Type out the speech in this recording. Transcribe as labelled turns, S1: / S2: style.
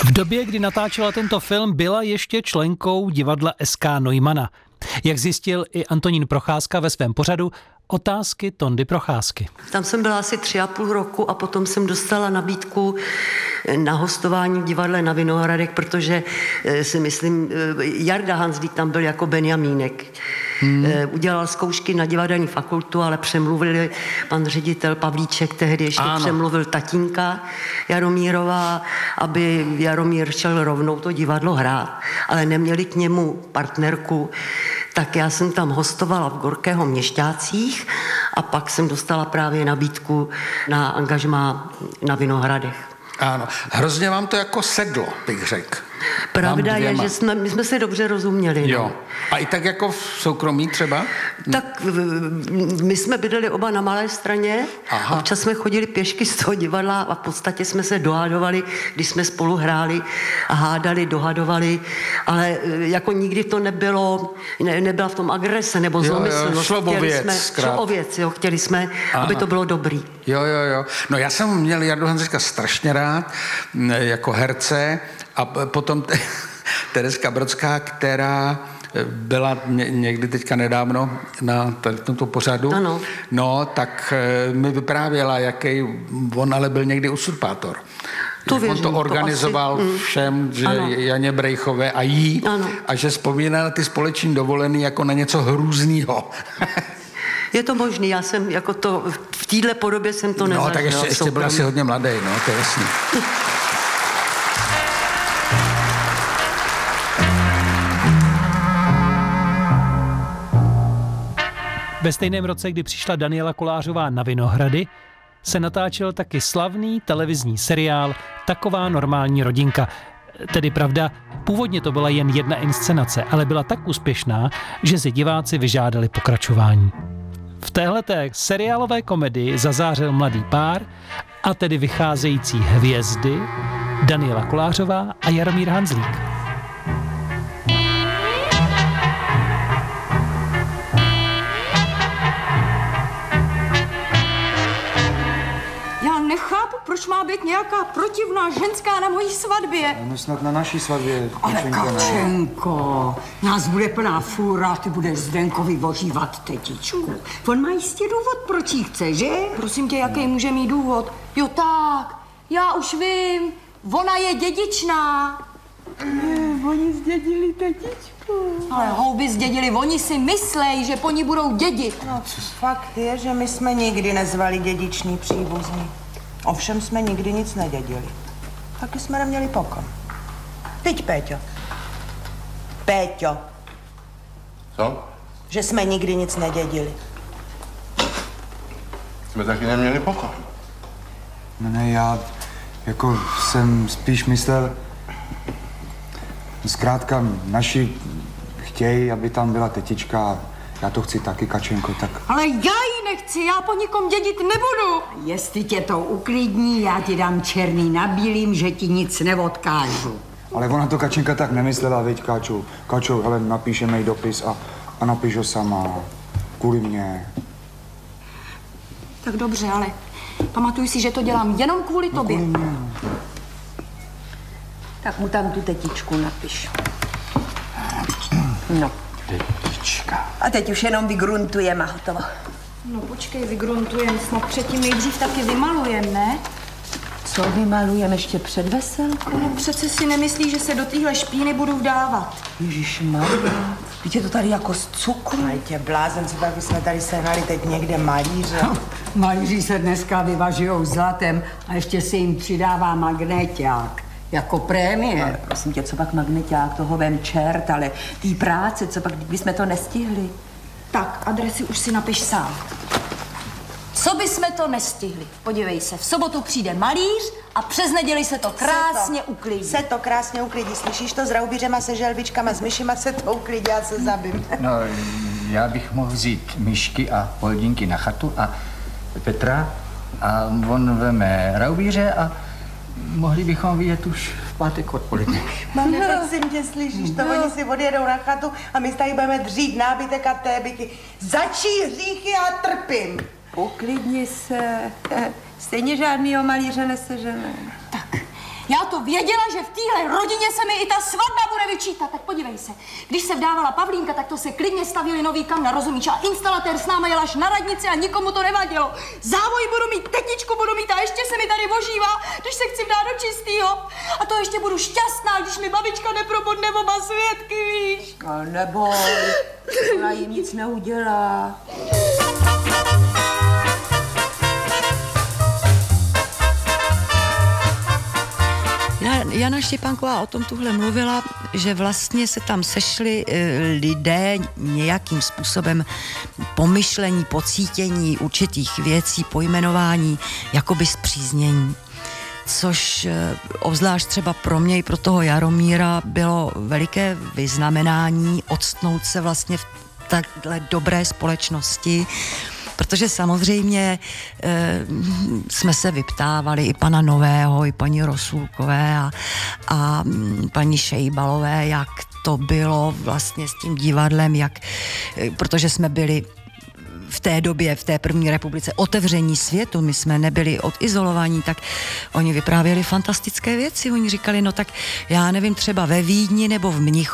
S1: V době, kdy natáčela tento film, byla ještě členkou divadla SK Neumana. Jak zjistil i Antonín Procházka ve svém pořadu Otázky Tondy Procházky.
S2: Tam jsem byla asi 3,5 roku a potom jsem dostala nabídku na hostování v divadle na Vinohradech, protože si myslím, Jarda Hanzlík tam byl jako Benjamínek. Udělal zkoušky na divadelní fakultu, ale přemluvili pan ředitel Pavlíček, tehdy ještě přemluvil tatínka Jaromírova, aby Jaromír šel rovnou to divadlo hrát, ale neměli k němu partnerku, tak já jsem tam hostovala v Gorkého Měšťácích a pak jsem dostala právě nabídku na angažmá na Vinohradech.
S3: Ano, hrozně vám to jako sedlo, bych řekl.
S2: Pravda je, že my jsme se dobře rozuměli.
S3: Jo.
S2: No.
S3: A i tak jako v soukromí třeba?
S2: Tak my jsme bydleli oba na Malé Straně.
S3: Aha.
S2: Občas jsme chodili pěšky z toho divadla a v podstatě jsme se dohadovali, když jsme spolu hráli a hádali, dohadovali, ale jako nikdy to nebylo, nebyla v tom agrese nebo zlomyslnost.
S3: Šlo o věc,
S2: chtěli jsme, aby to bylo dobrý.
S3: Jo. No já jsem měl Jardu Hanzlíka strašně rád jako herce a potom Tereska Brodská, která byla někdy teďka nedávno na tomto pořadu,
S2: ano.
S3: No, tak mi vyprávěla, jaký on ale byl někdy usurpátor. On to organizoval všem, že Janě Brejchové a jí, a že vzpomínal ty společní dovolený jako na něco hrůznýho.
S2: Je to možný, já jsem jako to, v téhle podobě jsem to nezažila.
S3: No, tak ještě byl asi hodně mladý, no, to je jasný.
S1: Ve stejném roce, kdy přišla Daniela Kolářová na Vinohrady, se natáčel taky slavný televizní seriál Taková normální rodinka. Tedy pravda, původně to byla jen jedna inscenace, ale byla tak úspěšná, že si diváci vyžádali pokračování. V téhleté seriálové komedii zazářil mladý pár, a tedy vycházející hvězdy Daniela Kolářová a Jaromír Hanzlík.
S4: Nechápu, proč má být nějaká protivná ženská na mojí svatbě.
S5: No snad na naší svatbě.
S4: Ale Kačenko, nás bude plná fůra, ty budeš Zdenkovi vožívat tetičku. On má jistě důvod, proč jí chce, že?
S6: Prosím tě, jaký může mít důvod? Jo tak, já už vím, ona je dědičná.
S4: Oni zdědili tetičku.
S6: Ale houby zdědili, oni si myslej, že po ní budou dědit.
S7: No, fakt je, že my jsme nikdy nezvali dědiční příbuzní. Ovšem jsme nikdy nic nedědili. Taky jsme neměli pokom. Teď, Péťo. Péťo.
S8: Co?
S7: Že jsme nikdy nic nedědili.
S8: Jsme taky neměli pokom.
S5: No ne, já jako jsem spíš myslel, zkrátka naši chtějí, aby tam byla tetička. Já to chci taky, Kačenko, tak...
S6: Ale já ji nechci, já po nikom dědit nebudu.
S4: Jestli tě to uklidní, já ti dám černý na bílým, že ti nic neodkážu.
S5: Ale ona to Kačenka tak nemyslela, viď, Káču. Káču, hele, napíšeme jí dopis a napíš ho sama. Kvůli mně.
S6: Tak dobře, ale pamatuj si, že to dělám jenom kvůli tobě.
S5: Kvůli mě.
S7: Tak mu tam tu tetičku napiš. No.
S5: Tetička.
S7: A teď už jenom vygruntujeme a hotovo.
S6: No počkej, vygruntujeme, snad předtím nejdřív taky vymalujem, ne?
S7: Co vymalujeme ještě před veselkou?
S6: No přece si nemyslí, že se do téhle špíny budu vdávat.
S7: Ježišmarja, víte to tady jako z cukru. Ale tě blázen, co tak bychom tady sehnali teď někde malíře.
S4: Malíři se dneska vyvažujou zlatem a ještě se jim přidává magneťák. Jako prémie.
S7: Ale prosím tě, co pak magneťák, toho vem čert, ale tý práce, co pak, kdybychom to nestihli.
S6: Tak, adresy už si napiš sám. Co bychom to nestihli? Podívej se, v sobotu přijde malíř a přes neděli se to krásně uklidí.
S7: Se to krásně uklidí, slyšíš to? S raubířema, se želvičkama, s myšima se to uklidí, já se zabím.
S9: No, já bych mohl vzít myšky a poldinky na chatu a Petra a on veme raubíře a mohli bychom vidět už v pátek odpoledne.
S7: Mami, prosím tě, slyšíš to? Oni si odjedou na chatu a my tady budeme dřít nábytek a tébyky. Začí hříchy a trpím.
S10: Uklidni se. Stejně žádnýho malíře nesežene.
S6: Tak, Já to věděla, že v téhle rodině se mi i ta svatba bude vyčítat. Tak podívej se, když se vdávala Pavlínka, tak to se klidně stavili nový kamna, rozumíš? A instalatér s náma jel až na radnici a nikomu to nevadilo. Závoj budu mít, tetičku budu mít a ještě se mi tady ožívá, když se chci vdát do čistýho. A to ještě budu šťastná, když mi babička neprobodne oba svědky, víš?
S7: A neboj, ona jim nic neudělá.
S2: Jana Štěpánková o tom tuhle mluvila, že vlastně se tam sešli lidé nějakým způsobem pomyšlení, pocítění určitých věcí, pojmenování, jakoby zpříznění. Což obzvlášť třeba pro mě i pro toho Jaromíra bylo veliké vyznamenání odstnout se vlastně v takhle dobré společnosti, protože samozřejmě jsme se vyptávali i pana Nového, i paní Rosulkové a paní Šejbalové, jak to bylo vlastně s tím divadlem, protože jsme byli v té době, v té první republice otevření světu, my jsme nebyli odizolovaní, tak oni vyprávěli fantastické věci. Oni říkali, no tak já nevím, třeba ve Vídni nebo v Mnichově